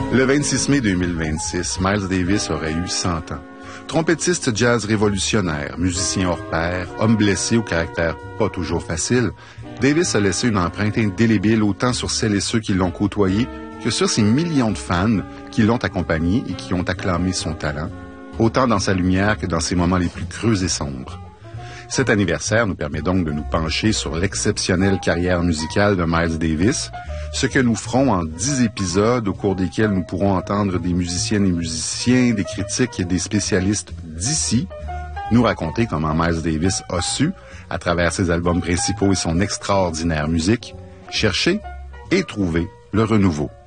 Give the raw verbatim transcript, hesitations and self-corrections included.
Le vingt-six mai deux mille vingt-six, Miles Davis aurait eu cent ans. Trompettiste jazz révolutionnaire, musicien hors pair, homme blessé au caractère pas toujours facile, Davis a laissé une empreinte indélébile autant sur celles et ceux qui l'ont côtoyé que sur ces millions de fans qui l'ont accompagné et qui ont acclamé son talent, autant dans sa lumière que dans ses moments les plus creux et sombres. Cet anniversaire nous permet donc de nous pencher sur l'exceptionnelle carrière musicale de Miles Davis, ce que nous ferons en dix épisodes au cours desquels nous pourrons entendre des musiciennes et musiciens, des critiques et des spécialistes d'ici nous raconter comment Miles Davis a su, à travers ses albums principaux et son extraordinaire musique, chercher et trouver le renouveau.